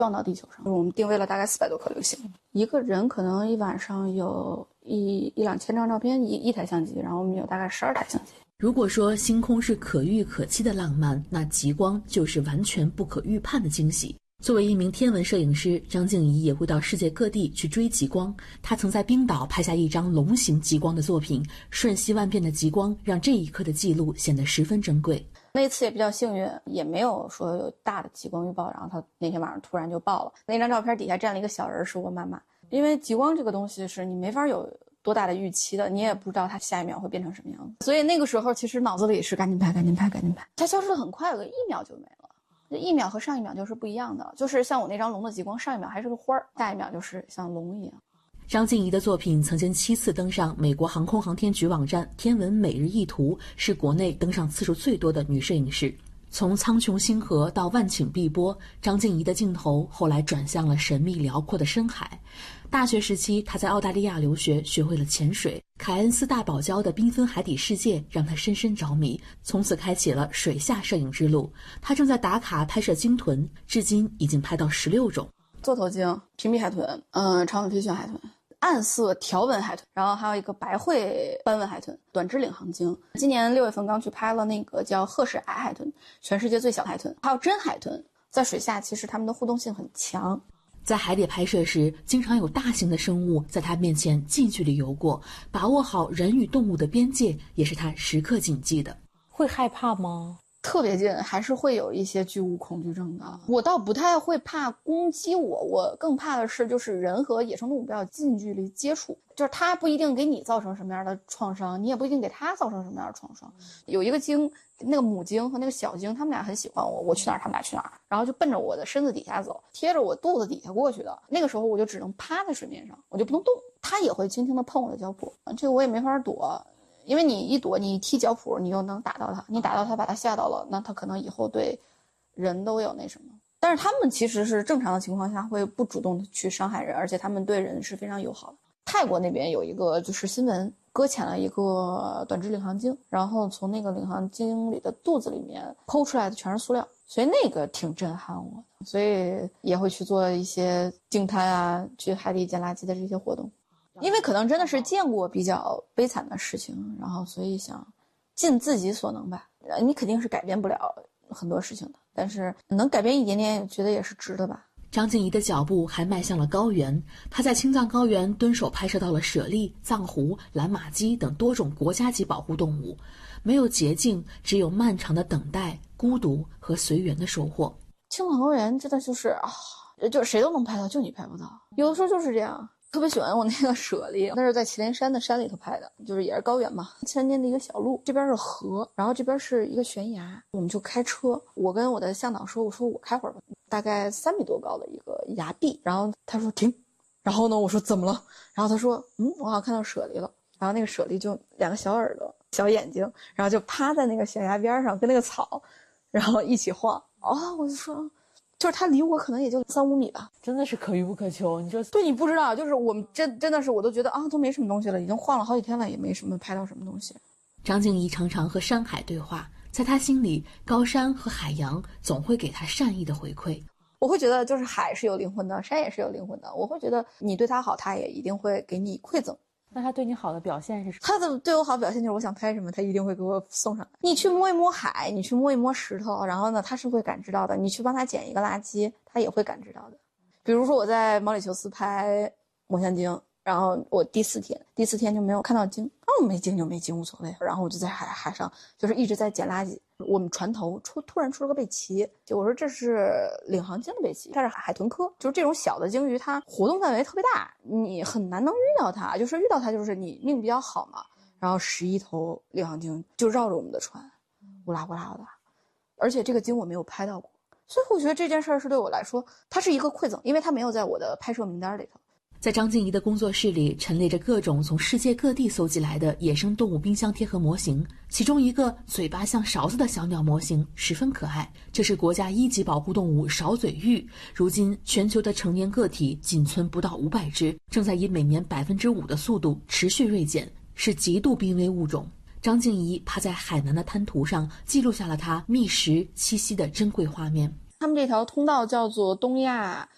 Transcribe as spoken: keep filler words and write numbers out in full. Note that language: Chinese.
撞到地球上。我们定位了大概四百多颗流星，一个人可能一晚上有一一两千张照片，一一台相机，然后我们有大概十二台相机。 如果说星空是可遇可期的浪漫，那极光就是完全不可预判的惊喜。作为一名天文摄影师，张静怡也会到世界各地去追极光。她曾在冰岛拍下一张龙形极光的作品，瞬息万变的极光让这一刻的记录显得十分珍贵。 那次也比较幸运，也没有说有大的极光预报，然后它那天晚上突然就爆了。那张照片底下站了一个小人，是我妈妈。因为极光这个东西是你没法有多大的预期的，你也不知道它下一秒会变成什么样子，所以那个时候其实脑子里是赶紧拍赶紧拍赶紧拍。它消失的很快，有个一秒就没了，一秒和上一秒就是不一样的，就是像我那张龙的极光，上一秒还是个花儿，下一秒就是像龙一样。 张静怡的作品曾经七次登上美国航空航天局网站天文每日一图，是国内登上次数最多的女摄影师。从苍穹星河到万顷碧波，张静怡的镜头后来转向了神秘辽阔的深海。大学时期，她在澳大利亚留学，学会了潜水。凯恩斯大堡礁的缤纷海底世界让她深深着迷，从此开启了水下摄影之路。她正在打卡拍摄鲸豚，至今已经拍到十六种。 座头鲸、屏蔽海豚、嗯，长吻飞旋海豚、暗色条纹海豚，然后还有一个白喙斑纹海豚、短肢领航鲸。今年六月份刚去拍了那个叫褐齿矮海豚，全世界最小海豚，还有真海豚。在水下其实它们的互动性很强。 在海底拍摄时，经常有大型的生物在他面前近距离游过，把握好人与动物的边界也是他时刻谨记的。 会害怕吗？ 特别近还是会有一些巨物恐惧症的。我倒不太会怕攻击我，我更怕的是就是人和野生动物比较近距离接触，就是它不一定给你造成什么样的创伤，你也不一定给它造成什么样的创伤。有一个鲸，那个母鲸和那个小鲸，他们俩很喜欢我，我去哪儿他们俩去哪儿，然后就奔着我的身子底下走，贴着我肚子底下过去的。那个时候我就只能趴在水面上，我就不能动。它也会轻轻地碰我的脚蹼，这个我也没法躲。因为你一躲，你踢脚蹼，你又能打到它，你打到它把它吓到了，那它可能以后对人都有那什么。但是他们其实是正常的情况下会不主动的去伤害人，而且他们对人是非常友好的。泰国那边有一个就是新闻，搁浅了一个短肢领航鲸，然后从那个领航鲸里的肚子里面剖出来的全是塑料，所以那个挺震撼我的，所以也会去做一些净滩啊，去海底捡垃圾的这些活动。因为可能真的是见过比较悲惨的事情，然后所以想尽自己所能吧。你肯定是改变不了很多事情的，但是能改变一点点，觉得也是值的吧。 张静怡的脚步还迈向了高原，她在青藏高原蹲守拍摄到了猞猁、藏狐、蓝马鸡等多种国家级保护动物。没有捷径，只有漫长的等待、孤独和随缘的收获。 青藏高原真的就是啊，就谁都能拍到，就你拍不到。有的时候就是这样。特别喜欢我那个猞猁，那是在祁连山的山里头拍的，就是也是高原嘛，山间的一个小路，这边是河，然后这边是一个悬崖，我们就开车，我跟我的向导说，我说我开会儿吧，大概三米多高的一个崖壁，然后他说停，然后呢我说怎么了，然后他说嗯我好像看到猞猁了，然后那个猞猁就两个小耳朵小眼睛，然后就趴在那个悬崖边上跟那个草然后一起晃，哦我就说就是他离我可能也就三五米吧， 真的是可遇不可求。你就对你不知道，就是我们真真的是我都觉得啊，都没什么东西了，已经晃了好几天了，也没什么拍到什么东西。 张静怡常常和山海对话，在她心里，高山和海洋总会给她善意的回馈。 我会觉得就是海是有灵魂的，山也是有灵魂的。我会觉得你对他好，他也一定会给你馈赠。 那他对你好的表现是什么？ 他的对我好的表现就是我想拍什么，他一定会给我送上来。你去摸一摸海，你去摸一摸石头，然后呢，他是会感知到的。你去帮他捡一个垃圾，他也会感知到的。比如说我在毛里求斯拍抹香鲸，然后我第四天第四天就没有看到鲸，哦，没鲸就没鲸无所谓。然后我就在海海上就是一直在捡垃圾。我们船头出突然出了个贝奇，就我说这是领航鲸的贝奇，它是海豚科，就是这种小的鲸鱼，它活动范围特别大，你很难能遇到它，就是遇到它就是你命比较好嘛。然后十一头领航鲸就绕着我们的船，乌拉乌拉的，而且这个鲸我没有拍到过，所以我觉得这件事是对我来说，它是一个馈赠，因为它没有在我的拍摄名单里头。 在张静怡的工作室里陈列着各种从世界各地搜集来的野生动物冰箱贴和模型，其中一个嘴巴像勺子的小鸟模型十分可爱，这是国家一级保护动物勺嘴鹬，如今全球的成年个体仅存不到五百只，正在以每年百分之五的速度持续锐减，是极度濒危物种。张静怡趴在海南的滩涂上记录下了它觅食栖息的珍贵画面。 他们这条通道叫做东亚